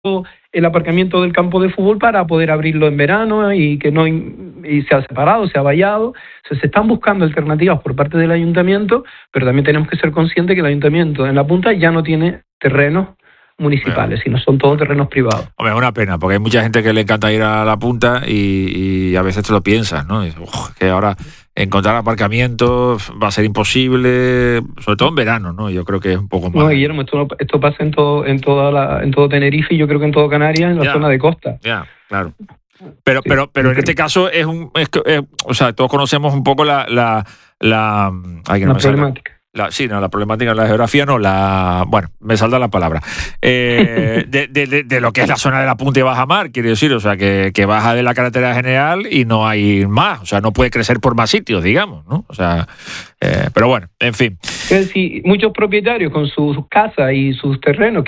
el aparcamiento del campo de fútbol para poder abrirlo en verano y que no y sea separado, sea vallado. O sea, se están buscando alternativas por parte del ayuntamiento, pero también tenemos que ser conscientes que el ayuntamiento en La Punta ya no tiene terrenos municipales, sino son todos terrenos privados. Hombre, es una pena, porque hay mucha gente que le encanta ir a La Punta y a veces te lo piensas, ¿no? Y, que ahora encontrar aparcamientos va a ser imposible, sobre todo en verano, ¿no? Yo creo que es un poco más. No, Guillermo, esto pasa en todo Tenerife y yo creo que en todo Canarias, en la zona de costa. Ya, claro. Pero en este caso o sea, todos conocemos un poco la problemática. La problemática de la geografía, bueno, me salta la palabra. De lo que es la zona de La Punta y Bajamar, quiero decir, o sea, que baja de la carretera general y no hay más, o sea, no puede crecer por más sitios, digamos, ¿no? O sea, pero bueno, en fin. Sí, muchos propietarios con sus casas y sus terrenos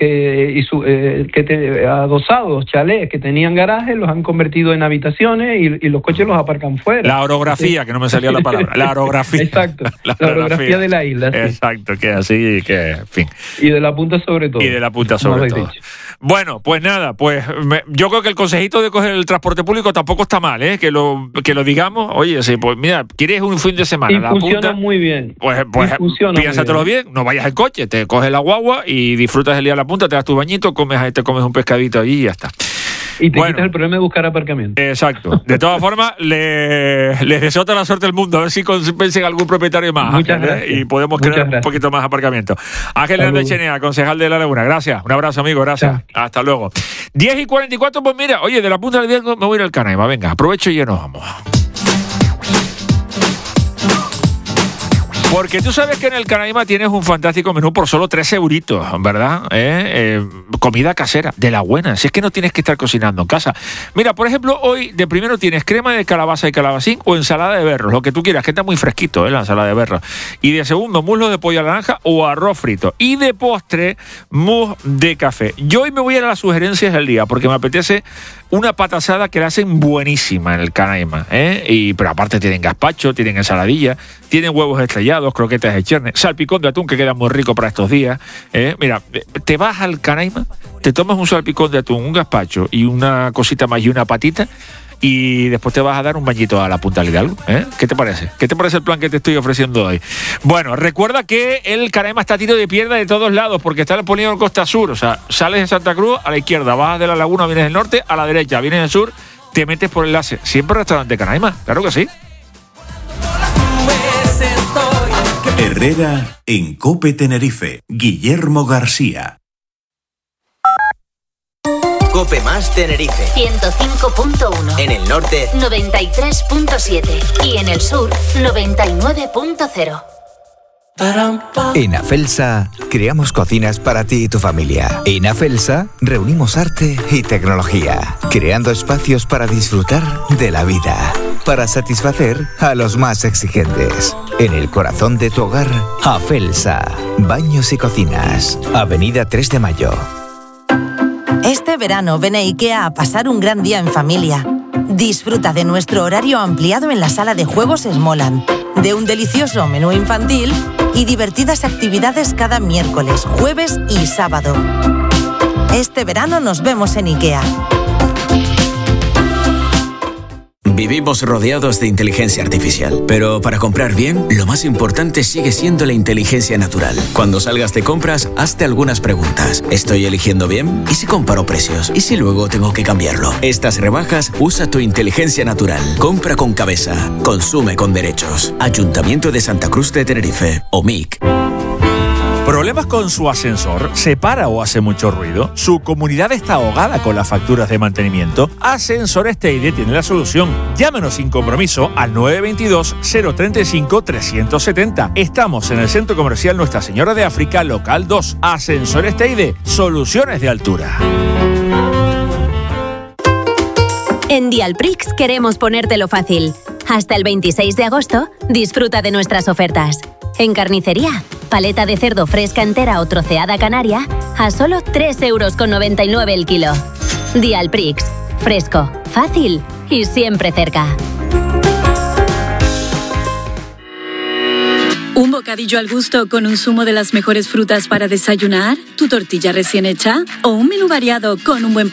adosados, chalés que tenían garajes, los han convertido en habitaciones y los coches los aparcan fuera. La orografía, que no me salía la palabra. La orografía. Exacto, la orografía de la isla. Sí. Exacto, que así, que en fin. Y de La Punta sobre todo. Bueno, pues nada, yo creo que el consejito de coger el transporte público tampoco está mal, que lo digamos. Oye, sí, pues mira, ¿quieres un fin de semana? Y funciona muy bien. Pues piénsatelo bien, no vayas en coche, te coges la guagua y disfrutas el día a La Punta, te das tu bañito, te comes un pescadito allí y ya está. Y te quitas el problema de buscar aparcamiento. Exacto. De todas formas, les deseo toda la suerte del mundo. A ver si convencen algún propietario más. Muchas gracias. Y podemos crear un poquito más aparcamiento. Ángel Hernández Chenea, concejal de La Laguna. Gracias. Un abrazo, amigo. Gracias. Chao. Hasta luego. 10:44, pues mira, oye, de La Punta del Diego me voy a ir al Canaima. Venga, aprovecho y ya nos vamos. Porque tú sabes que en el Canaima tienes un fantástico menú por solo 3 euritos, ¿verdad? Comida casera, de la buena. Si es que no tienes que estar cocinando en casa. Mira, por ejemplo, hoy de primero tienes crema de calabaza y calabacín o ensalada de berros, lo que tú quieras, que está muy fresquito, la ensalada de berros. Y de segundo, muslo de pollo a la naranja o arroz frito. Y de postre, mousse de café. Yo hoy me voy a ir a las sugerencias del día, porque me apetece una pata asada que la hacen buenísima en el Canaima, pero aparte tienen gazpacho, tienen ensaladilla, tienen huevos estrellados, croquetas de cherne, salpicón de atún que queda muy rico para estos días. Mira, te vas al Canaima, te tomas un salpicón de atún, un gazpacho y una cosita más y una patita y después te vas a dar un bañito a la Punta del Hidalgo. ¿Qué te parece? ¿Qué te parece el plan que te estoy ofreciendo hoy? Bueno, recuerda que el Canaima está a tiro de piedra de todos lados porque está el polígono Costa Sur, o sea, sales de Santa Cruz a la izquierda, bajas de La Laguna, vienes del norte, a la derecha, vienes del sur, te metes por el enlace. Siempre restaurante Canaima, claro que sí. Herrera en COPE Tenerife. Guillermo García. COPE más Tenerife 105.1. En el norte 93.7 y en el sur 99.0. En Afelsa creamos cocinas para ti y tu familia. En Afelsa reunimos arte y tecnología, creando espacios para disfrutar de la vida, para satisfacer a los más exigentes. En el corazón de tu hogar, Afelsa, baños y cocinas, Avenida 3 de Mayo. Este verano ven a IKEA a pasar un gran día en familia. Disfruta de nuestro horario ampliado en la sala de juegos Smoland, de un delicioso menú infantil y divertidas actividades cada miércoles, jueves y sábado. Este verano nos vemos en IKEA. Vivimos rodeados de inteligencia artificial, pero para comprar bien, lo más importante sigue siendo la inteligencia natural. Cuando salgas de compras, hazte algunas preguntas. ¿Estoy eligiendo bien? ¿Y si comparo precios? ¿Y si luego tengo que cambiarlo? Estas rebajas, usa tu inteligencia natural. Compra con cabeza. Consume con derechos. Ayuntamiento de Santa Cruz de Tenerife, OMIC. ¿Problemas con su ascensor? ¿Se para o hace mucho ruido? ¿Su comunidad está ahogada con las facturas de mantenimiento? Ascensores Teide tiene la solución. Llámenos sin compromiso al 922-035-370. Estamos en el Centro Comercial Nuestra Señora de África, local 2. Ascensores Teide, soluciones de altura. En Dialprix queremos ponértelo fácil. Hasta el 26 de agosto, disfruta de nuestras ofertas. En carnicería, paleta de cerdo fresca entera o troceada canaria a solo 3,99 € el kilo. Dialprix, fresco, fácil y siempre cerca. ¿Un bocadillo al gusto con un zumo de las mejores frutas para desayunar? ¿Tu tortilla recién hecha? ¿O un menú variado con un buen